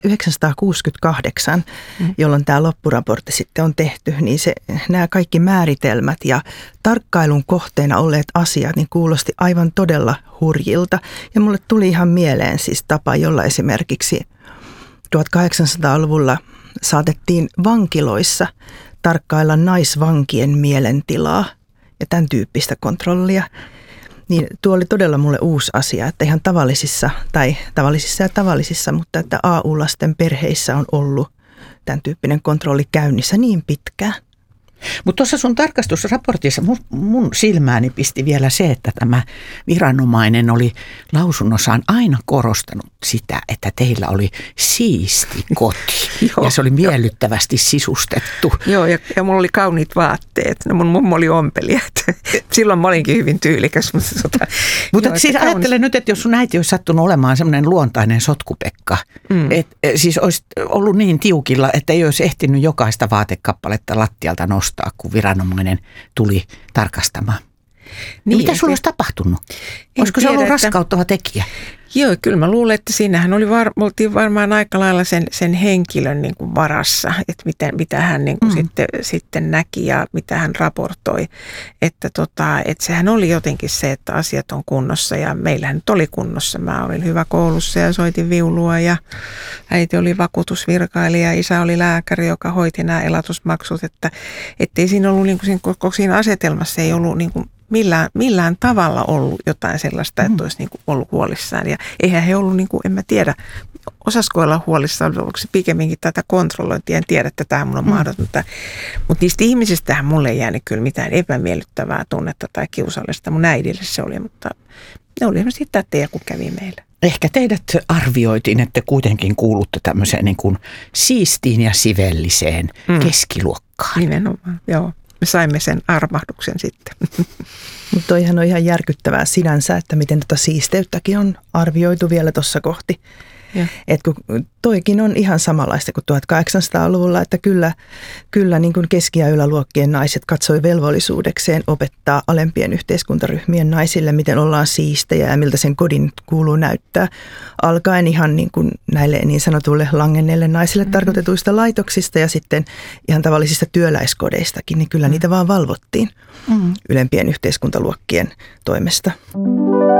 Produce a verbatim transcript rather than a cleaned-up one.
yhdeksänsataakuusikymmentäkahdeksan, mm. jolloin tämä loppuraportti sitten on tehty, niin se, nämä kaikki määritelmät ja tarkkailun kohteena olleet asiat niin kuulosti aivan todella hurjilta. Ja mulle tuli ihan mieleen siis tapa, jolla esimerkiksi tuhatkahdeksansataaluvulla saatettiin vankiloissa tarkkailla naisvankien mielentilaa ja tämän tyyppistä kontrollia. Niin tuo oli todella mulle uusi asia, että ihan tavallisissa tai tavallisissa ja tavallisissa, mutta että A U-lasten perheissä on ollut tämän tyyppinen kontrolli käynnissä niin pitkään. Mutta tuossa sun tarkastusraportissa mun, mun silmääni pisti vielä se, että tämä viranomainen oli lausunnossaan aina korostanut sitä, että teillä oli siisti koti ja se oli miellyttävästi sisustettu. Joo, ja, ja mulla oli kauniit vaatteet. No mun mummo oli ompelija. Silloin mä olinkin hyvin tyylikäs. Mutta, tota, mutta joo, siis ajattele nyt, että jos sun äiti olisi sattunut olemaan semmoinen luontainen sotkupekka, mm. että siis olisi ollut niin tiukilla, että ei olisi ehtinyt jokaista vaatekappaletta lattialta nostaa, kun viranomainen tuli tarkastamaan. Niin, mitä sulla olisi tapahtunut? Olisiko se ollut että... raskauttava tekijä? Joo, kyllä mä luulen, että siinähän oli var, me oltiin varmaan aika lailla sen, sen henkilön niin kuin varassa, että mitä, mitä hän niin kuin mm. sitten, sitten näki ja mitä hän raportoi. Että, tota, että sehän oli jotenkin se, että asiat on kunnossa ja meillähän nyt oli kunnossa. Mä olin hyvä koulussa ja soitin viulua ja äiti oli vakuutusvirkailija ja isä oli lääkäri, joka hoiti nämä elatusmaksut. Että ettei siinä ollut, niin kuin siinä, koko siinä asetelmassa ei ollut niin kuin Millään, millään tavalla ollut jotain sellaista, että olisi niin kuin ollut huolissaan. Ja eihän he ollut, niin kuin, en mä tiedä, osasko olla huolissaan, onko se pikemminkin tätä kontrollointia, en tiedä, että tämä mun on mahdotonta. Mutta niistä ihmisistähän mulle ei jäänyt kyllä mitään epämiellyttävää tunnetta tai kiusallista. Mun äidille se oli, mutta ne oli esimerkiksi tätejä, kun kävi meillä. Ehkä teidät arvioitiin, että kuitenkin kuulutte tämmöiseen niin kuin siistiin ja sivelliseen mm. keskiluokkaan. Nimenomaan, joo. Me saimme sen armahduksen sitten. Mutta toihan on ihan järkyttävää sinänsä, että miten tota siisteyttäkin on arvioitu vielä tuossa kohti. Että kun toikin on ihan samanlaista kuin tuhatkahdeksansataaluvulla, että kyllä, kyllä niin kuin keski- ja yläluokkien naiset katsoi velvollisuudekseen opettaa alempien yhteiskuntaryhmien naisille, miten ollaan siistejä ja miltä sen kodin kuuluu näyttää. Alkaen ihan niin kuin näille niin sanotuille langenneille naisille mm-hmm. tarkoitetuista laitoksista ja sitten ihan tavallisista työläiskodeistakin, niin kyllä mm-hmm. niitä vaan valvottiin mm-hmm. ylempien yhteiskuntaluokkien toimesta.